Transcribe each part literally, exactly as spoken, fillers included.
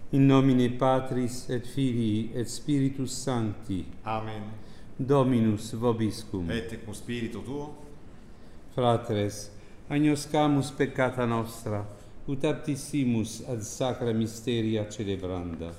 In nomine Patris et Filii et Spiritus Sancti. Amen. Dominus vobiscum. Et cum spiritu tuo. Fratres, agnoscamus peccata nostra, ut aptissimus ad sacra mysteria celebranda.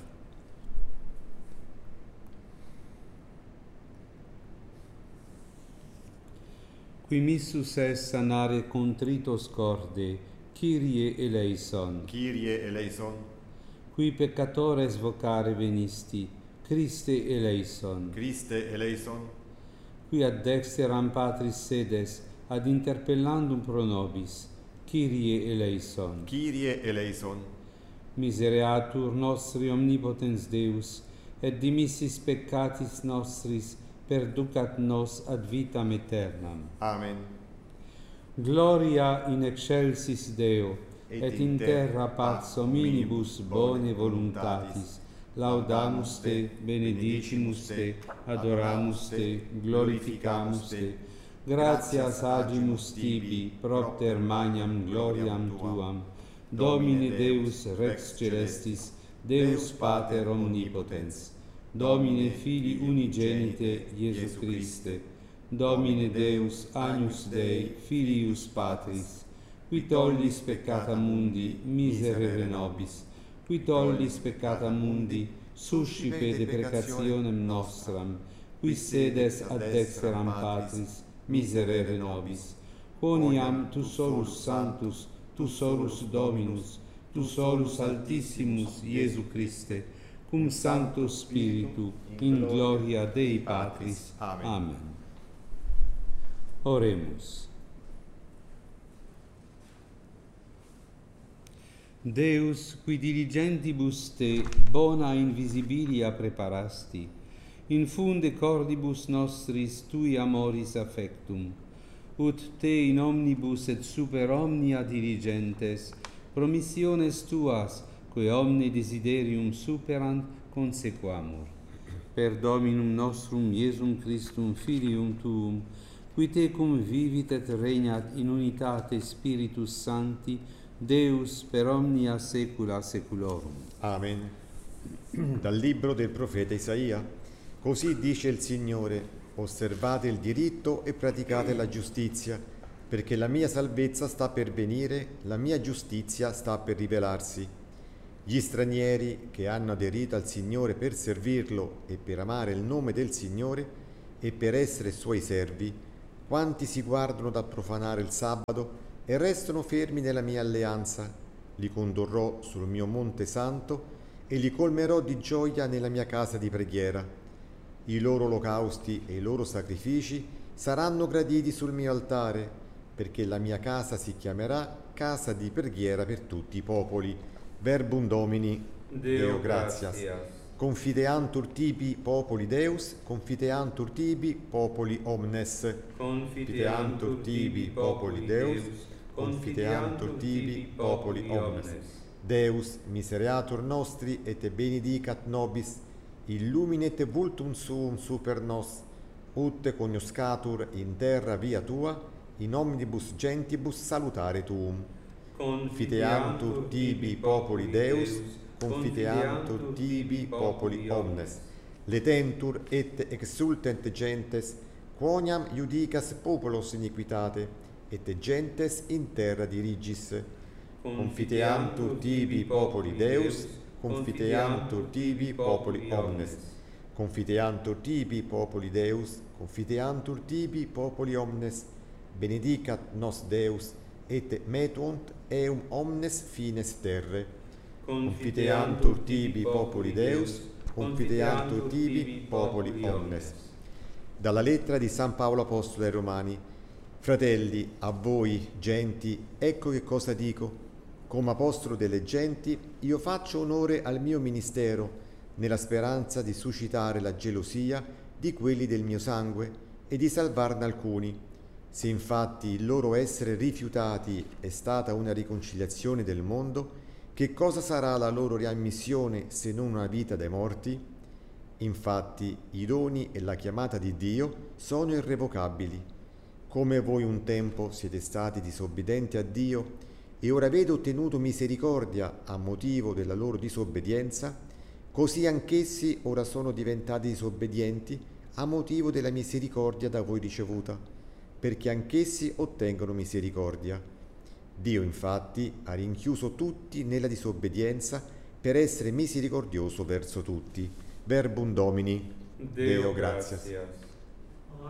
Qui missus est sanare contritos corde, Kyrie eleison. Kyrie eleison. Qui peccatores vocare venisti, Christe eleison. Christe eleison. Qui ad dexteram Patris sedes, ad interpellandum pro nobis, Kyrie eleison. Kyrie eleison. Misereatur nostri omnipotens Deus, et dimissis peccatis nostris, perducat nos ad vitam aeternam. Amen. Gloria in excelsis Deo, et, et in terra pax hominibus bone voluntatis. Laudamus te, benedicimus te, adoramus te, glorificamus te. Gratias agimus tibi, propter magnam gloriam tuam. Domine Deus Rex Celestis, Deus Pater omnipotens. Domine Filii unigenite Iesu Christe, Domine Deus Agnus Dei, Filius Patris, qui tollis peccata mundi, miserere nobis, qui tollis peccata mundi, suscipe deprecationem nostram, qui sedes ad dexteram Patris, miserere nobis. Quoniam tu solus sanctus, tu solus Dominus, tu solus Altissimus Iesu Christe, cum Sancto Spiritu, in gloria Dei Patris. Amen. Amen. Oremus. Deus, qui diligentibus te bona invisibilia preparasti, infunde cordibus nostris tui amoris affectum, ut te in omnibus et super omnia diligentes, promissiones tuas, quae omne desiderium superant, consequamur. Per Dominum nostrum Iesum Christum Filium tuum, qui tecum vivit et regnat in unitate Spiritus Sancti, Deus per omnia saecula saeculorum. Amen. Dal libro del profeta Isaia. Così dice il Signore: osservate il diritto e praticate la giustizia, perché la mia salvezza sta per venire, la mia giustizia sta per rivelarsi. Gli stranieri che hanno aderito al Signore per servirlo e per amare il nome del Signore e per essere suoi servi, quanti si guardano dal profanare il sabato e restano fermi nella mia alleanza, li condurrò sul mio monte santo e li colmerò di gioia nella mia casa di preghiera. I loro olocausti e i loro sacrifici saranno graditi sul mio altare, perché la mia casa si chiamerà casa di preghiera per tutti i popoli. Verbum Domini, Deo, Deo gratias. gratias. Confiteantur tibi populi Deus, confiteantur tibi populi omnes. Confiteantur tibi populi Deus, confiteantur tibi populi omnes. Deus misereatur nostri et benedicat nobis, illuminet vultum suum super nos, ut cognoscatur in terra via tua, in omnibus gentibus salutare tuum. Confiteantur tibi populi Deus, confiteantur tibi populi omnes. Letentur et exultent gentes, quoniam iudicas populos iniquitate, et gentes in terra dirigis. Confiteantur tibi populi Deus, confiteantur tibi populi omnes. Confiteantur tibi populi Deus, confiteantur tibi populi omnes. Benedicat nos Deus, et metuunt eum omnes fines terre. Confiteantur tibi populi Deus, confiteantur tibi populi omnes. Dalla lettera di San Paolo Apostolo ai Romani. Fratelli, a voi, genti, ecco che cosa dico. Come apostolo delle genti, io faccio onore al mio ministero, nella speranza di suscitare la gelosia di quelli del mio sangue e di salvarne alcuni. Se infatti il loro essere rifiutati è stata una riconciliazione del mondo, che cosa sarà la loro riammissione se non una vita dai morti? Infatti i doni e la chiamata di Dio sono irrevocabili. Come voi un tempo siete stati disobbedienti a Dio e ora avete ottenuto misericordia a motivo della loro disobbedienza, così anch'essi ora sono diventati disobbedienti a motivo della misericordia da voi ricevuta, perché anch'essi ottengono misericordia. Dio infatti ha rinchiuso tutti nella disobbedienza per essere misericordioso verso tutti. Verbum Domini. Deo gratias. gratias.